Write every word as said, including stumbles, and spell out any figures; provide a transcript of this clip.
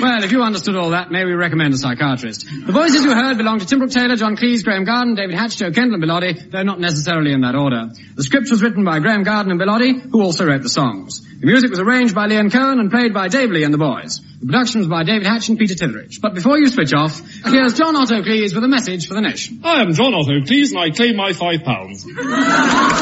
Well, if you understood all that, may we recommend a psychiatrist. The voices you heard belong to Tim Brooke Taylor, John Cleese, Graham Garden, David Hatch, Joe Kendall and Bilotti, though not necessarily in that order. The script was written by Graham Garden and Bilotti, who also wrote the songs. The music was arranged by Leon Cohen and played by Dave Lee and the boys. The production was by David Hatch and Peter Titheridge. But before you switch off, here's John Otto Cleese with a message for the nation. I am John Otto Cleese and I claim my five pounds.